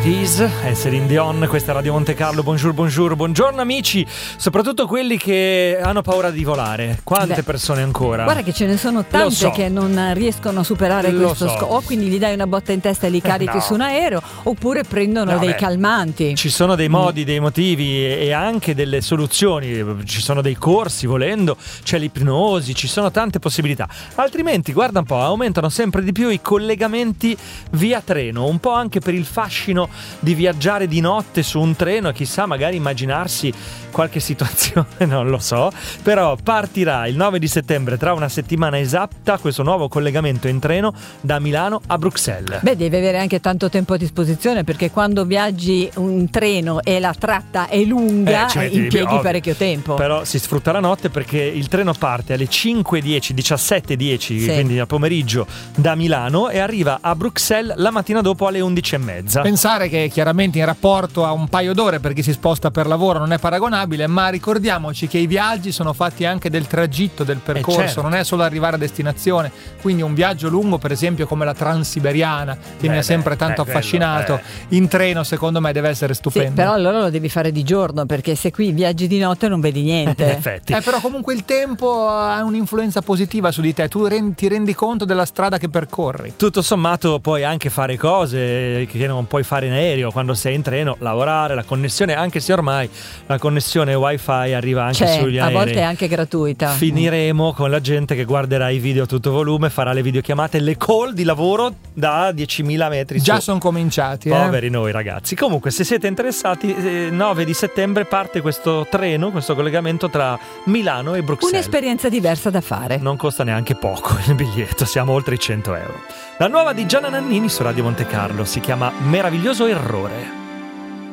Keys e Celine Dion, questa è Radio Monte Carlo. Buongiorno amici, soprattutto quelli che hanno paura di volare. Quante persone ancora? Guarda che ce ne sono tante che non riescono a superare questo o quindi gli dai una botta in testa e li carichi su un aereo, oppure prendono dei calmanti. Ci sono dei modi, dei motivi e anche delle soluzioni. Ci sono dei corsi, volendo, c'è l'ipnosi, ci sono tante possibilità. Altrimenti, guarda un po', aumentano sempre di più i collegamenti via treno, un po' anche per il fascino di viaggiare di notte su un treno e chissà, magari immaginarsi qualche situazione, non lo so, però partirà il 9 di settembre, tra una settimana esatta, questo nuovo collegamento in treno da Milano a Bruxelles. Beh, devi avere anche tanto tempo a disposizione, perché quando viaggi un treno e la tratta è lunga, impieghi parecchio tempo. Però si sfrutta la notte, perché il treno parte alle 5:10, 17:10, quindi a pomeriggio da Milano, e arriva a Bruxelles la mattina dopo alle 11:30. Pensare che chiaramente in rapporto a un paio d'ore per chi si sposta per lavoro non è paragonabile, ma ricordiamoci che i viaggi sono fatti anche del tragitto, del percorso, non è solo arrivare a destinazione. Quindi un viaggio lungo, per esempio come la Transiberiana, che mi ha sempre tanto affascinato, in treno secondo me deve essere stupendo. Sì, però allora lo devi fare di giorno, perché se qui viaggi di notte non vedi niente. In effetti. Però comunque il tempo ha un'influenza positiva su di te, tu ti rendi conto della strada che percorri. Tutto sommato puoi anche fare cose che non puoi fare in aereo quando sei in treno, lavorare, la connessione, anche se ormai la connessione wifi arriva anche sugli aerei. A volte è anche gratuita. Finiremo con la gente che guarderà i video a tutto volume, farà le videochiamate, le call di lavoro da 10.000 metri già su. Sono cominciati. Poveri noi ragazzi. Comunque, se siete interessati, 9 di settembre parte questo treno, questo collegamento tra Milano e Bruxelles. Un'esperienza diversa da fare. Non costa neanche poco il biglietto, siamo oltre i €100. La nuova di Gianna Nannini su Radio Monte Carlo si chiama Meraviglioso Errore.